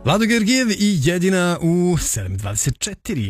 Vlado Georgijev i Jedina u 7.24.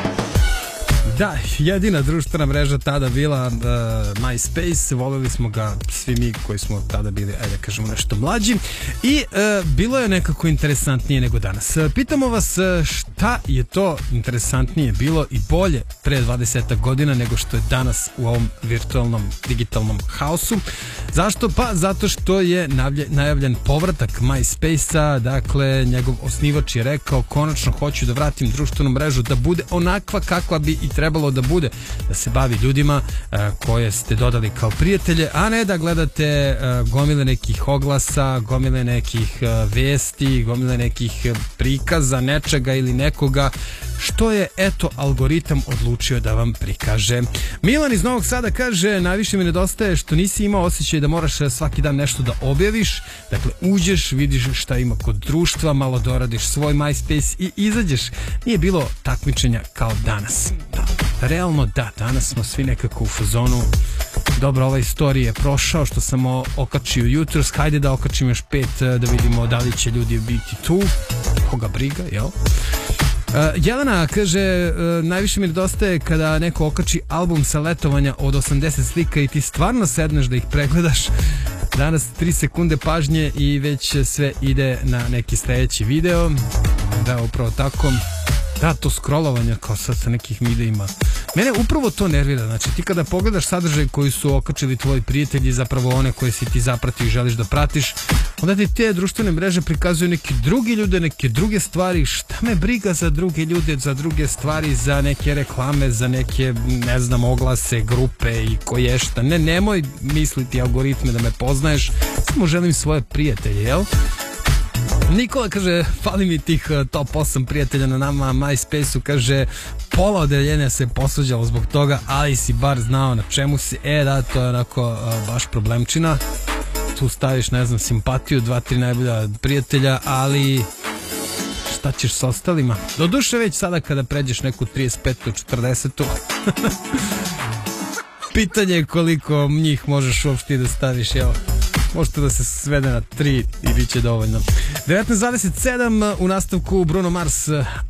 Da, jedina društvena mreža tada bila MySpace, voleli smo ga svi mi koji smo tada bili, ajde kažemo, nešto mlađi i bilo je nekako interesantnije nego danas. Pitamo vas šta je to interesantnije bilo i bolje pre 20 godina nego što je danas u ovom virtualnom digitalnom haosu. Zašto? Pa zato što je najavljen povratak MySpace-a, dakle njegov osnivač je rekao konačno hoću da vratim društvenu mrežu da bude onakva kakva bi i trebalo da bude, da se bavi ljudima koje ste dodali kao prijatelje, a ne da gledate gomile nekih oglasa, gomile nekih vesti, gomile nekih prikaza nečega ili nekoga što je, eto, algoritam odlučio da vam prikaže. Milan iz Novog Sada kaže, najviše mi nedostaje što nisi imao osjećaj da moraš svaki dan nešto da objaviš, dakle uđeš, vidiš šta ima kod društva, malo doradiš svoj MySpace i izađeš. Nije bilo takmičenja kao danas. Da, realno da, danas smo svi nekako u fazonu. Dobro, ova istorija je prošao što sam okačio jutros, hajde da okačim još 5 da vidimo da li će ljudi biti tu, koga briga, jel? Jelena kaže, najviše mi nedostaje kada neko okači album sa letovanja od 80 slika i ti stvarno sedneš da ih pregledaš. Danas 3 sekunde pažnje i već sve ide na neki sledeći video. Da, upravo tako. Da, to scrollovanje kao sad sa nekih videima. Mene upravo to nervira. Znači ti kada pogledaš sadržaj koji su okačili tvoji prijatelji, zapravo one koje si ti zapratio i želiš da pratiš, onda ti te društvene mreže prikazuju neki drugi ljude, neke druge stvari. Šta me briga za druge ljude, za druge stvari, za neke reklame, za neke, ne znam, oglase, grupe i koješta. Nemoj misliti algoritme da me poznaješ, samo želim svoje prijatelje, jel? Nikola kaže, fali mi tih top 8 prijatelja na nama MySpace-u, kaže, pola odeljenja se posvađalo zbog toga, ali si bar znao na čemu si. Da, to je onako baš problemčina. Tu staviš, ne znam, simpatiju, 2-3 najbolja prijatelja, ali šta ćeš s ostalima? Doduše već sada kada pređeš neku 35. 40. pitanje je koliko njih možeš uopšte da staviš, evo. Možete da se svede na 3 i bit će dovoljno. 19.27 u nastavku Bruno Mars,